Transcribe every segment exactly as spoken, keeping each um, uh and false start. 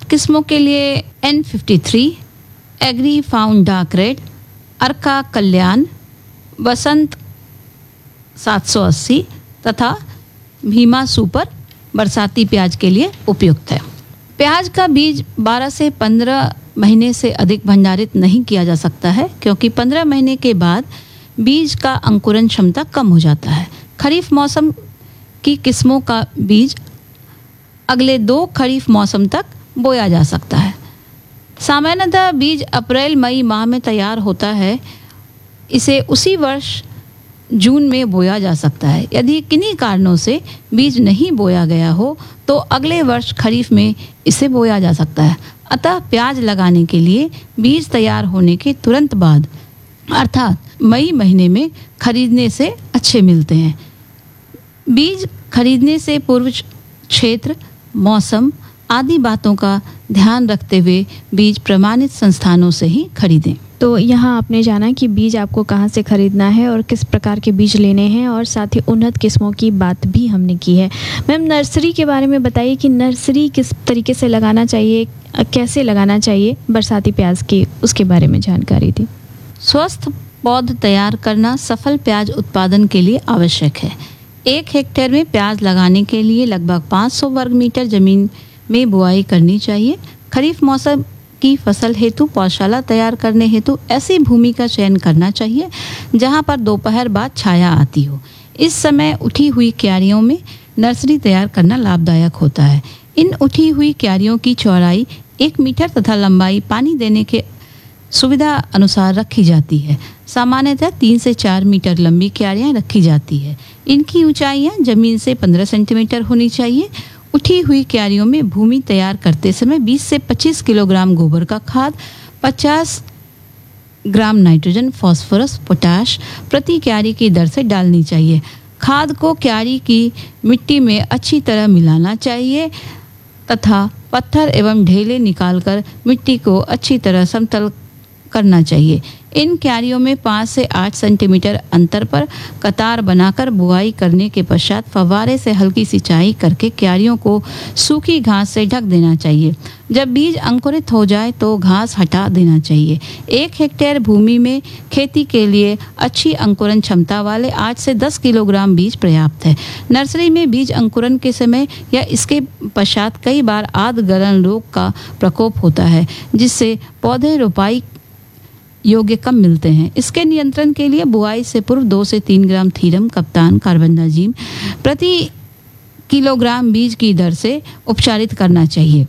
किस्मों के लिए N fifty three, agree found dark red, अर्का कल्याण, बसंत सात सौ अस्सी तथा भीमा सुपर बरसाती प्याज के लिए उपयुक्त है। प्याज का बीज बारह से पंद्रह महीने से अधिक भंडारित नहीं किया जा सकता है, क्योंकि पंद्रह महीने के बाद बीज का अंकुरण क्षमता कम हो जाता है। खरीफ मौसम की किस्मों का बीज अगले दो खरीफ मौसम तक बोया जा सकता है। सामान्यतः बीज अप्रैल मई माह में तैयार होता है। इसे उसी वर्ष जून में बोया जा सकता है। यदि किन्हीं कारणों से बीज नहीं बोया गया हो तो अगले वर्ष खरीफ में इसे बोया जा सकता है। अतः प्याज लगाने के लिए बीज तैयार होने के तुरंत बाद अर्थात मई महीने में खरीदने से अच्छे मिलते हैं। बीज खरीदने से पूर्व क्षेत्र, मौसम आदि बातों का ध्यान रखते हुए बीज प्रमाणित संस्थानों से ही खरीदें। तो यहाँ आपने जाना कि बीज आपको कहाँ से खरीदना है और किस प्रकार के बीज लेने हैं, और साथ ही उन्नत किस्मों की बात भी हमने की है। मैम, नर्सरी के बारे में बताइए कि नर्सरी किस तरीके से लगाना चाहिए, कैसे लगाना चाहिए बरसाती प्याज की, उसके बारे में जानकारी दी। स्वस्थ पौध तैयार करना सफल प्याज उत्पादन के लिए आवश्यक है। एक हेक्टेयर में प्याज लगाने के लिए लगभग पाँच सौ वर्ग मीटर जमीन में बुआई करनी चाहिए। खरीफ मौसम की फसल हेतु पौधशाला तैयार करने हेतु ऐसी भूमि का चयन करना चाहिए जहां पर दोपहर बाद छाया आती हो। इस समय उठी हुई क्यारियों में नर्सरी तैयार करना लाभदायक होता है। इन उठी हुई क्यारियों की चौड़ाई एक मीटर तथा लंबाई पानी देने के सुविधा अनुसार रखी जाती है। सामान्यतः तीन से चार मीटर लंबी क्यारियां रखी जाती है। इनकी ऊंचाइयां जमीन से पंद्रह सेंटीमीटर होनी चाहिए। उठी हुई क्यारियों में भूमि तैयार करते समय बीस से पच्चीस किलोग्राम गोबर का खाद, पचास ग्राम नाइट्रोजन, फास्फोरस, पोटाश प्रति क्यारी की दर से डालनी चाहिए। खाद को क्यारी की मिट्टी में अच्छी तरह मिलाना चाहिए तथा पत्थर एवं ढेले निकालकर मिट्टी को अच्छी तरह समतल करना चाहिए। इन क्यारियों में पाँच से आठ सेंटीमीटर अंतर पर कतार बनाकर बुआई करने के पश्चात फव्वारे से हल्की सिंचाई करके क्यारियों को सूखी घास से ढक देना चाहिए। जब बीज अंकुरित हो जाए तो घास हटा देना चाहिए। एक हेक्टेयर भूमि में खेती के लिए अच्छी अंकुरण क्षमता वाले आठ से दस किलोग्राम बीज पर्याप्त है। नर्सरी में बीज अंकुरण के समय या इसके पश्चात कई बार आद्र गलन रोग का प्रकोप होता है, जिससे पौधे रोपाई योग्य कम मिलते हैं। इसके नियंत्रण के लिए बुआई से पूर्व दो से तीन ग्राम थीरम, कप्तान, कार्बेंडाजिम प्रति किलोग्राम बीज की दर से उपचारित करना चाहिए।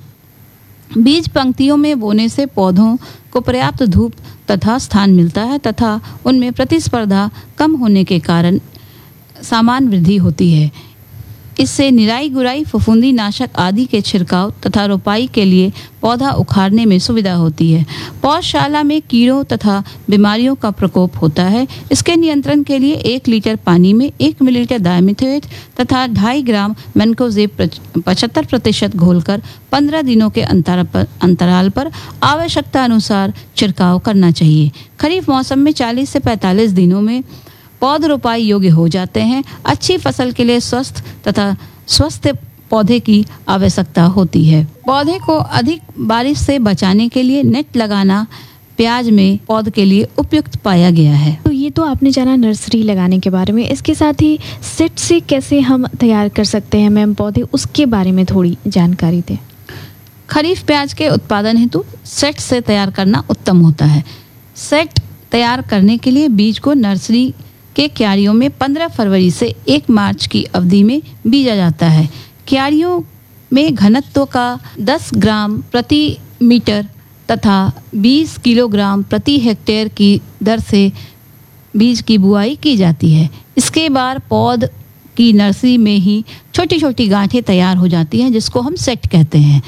बीज पंक्तियों में बोने से पौधों को पर्याप्त धूप तथा स्थान मिलता है तथा उनमें प्रतिस्पर्धा कम होने के कारण समान वृद्धि होती है। इससे निराई गुराई, फफूंदी नाशक आदि के छिड़काव तथा रोपाई के लिए पौधा उखाड़ने में सुविधा होती है। पौधशाला में कीड़ों तथा बीमारियों का प्रकोप होता है। इसके नियंत्रण के लिए एक लीटर पानी में एक मिलीलीटर डायमिथोएट तथा ढाई ग्राम मैनकोजेब पचहत्तर प्रतिशत घोलकर पंद्रह दिनों के अंतराल पर अंतराल पर आवश्यकता अनुसार छिड़काव करना चाहिए। खरीफ मौसम में चालीस से पैंतालीस दिनों में पौध रोपाई योग्य हो जाते हैं। अच्छी फसल के लिए स्वस्थ तथा स्वस्थ पौधे की आवश्यकता होती है। पौधे को अधिक बारिश से बचाने के लिए नेट लगाना प्याज में पौध के लिए उपयुक्त पाया गया है। तो ये तो आपने जाना नर्सरी लगाने के बारे में। इसके साथ ही सेट से कैसे हम तैयार कर सकते हैं मैम पौधे, उसके बारे में थोड़ी जानकारी दें। खरीफ प्याज के उत्पादन हेतु सेट से तैयार करना उत्तम होता है। सेट तैयार करने के लिए बीज को नर्सरी के क्यारियों में पंद्रह फरवरी से एक मार्च की अवधि में बीजा जाता है। क्यारियों में घनत्व का दस ग्राम प्रति मीटर तथा बीस किलोग्राम प्रति हेक्टेयर की दर से बीज की बुआई की जाती है। इसके बाद पौध की नर्सरी में ही छोटी छोटी गांठें तैयार हो जाती हैं, जिसको हम सेट कहते हैं।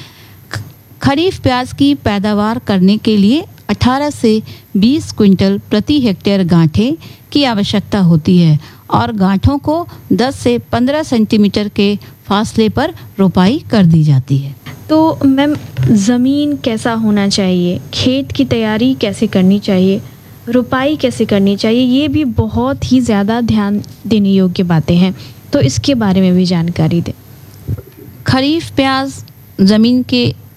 खरीफ प्याज की पैदावार करने के लिए अठारह से बीस क्विंटल प्रति हेक्टेयर गांठें की आवश्यकता होती है और गांठों को दस से पंद्रह सेंटीमीटर के फासले पर रोपाई कर दी जाती है। तो मैम, ज़मीन कैसा होना चाहिए, खेत की तैयारी कैसे करनी चाहिए, रोपाई कैसे करनी चाहिए, ये भी बहुत ही ज़्यादा ध्यान देने योग्य बातें हैं। तो इसके बारे में भी जानकारी दें। खरीफ प्याज ज़मीन के